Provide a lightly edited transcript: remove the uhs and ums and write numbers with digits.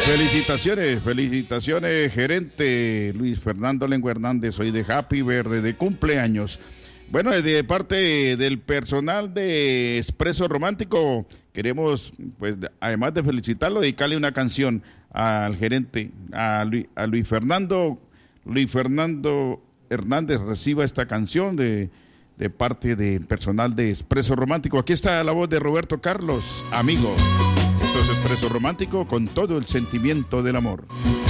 Felicitaciones, gerente Luis Fernando Lengo Hernández, hoy de Happy Verde, de cumpleaños. Bueno, de parte del personal de Expreso Romántico, queremos, pues, además de felicitarlo, dedicarle una canción al gerente, a Luis Fernando Hernández. Reciba esta canción de parte del personal de Expreso Romántico. Aquí está la voz de Roberto Carlos, amigo. Esto es Expreso Romántico con todo el sentimiento del amor.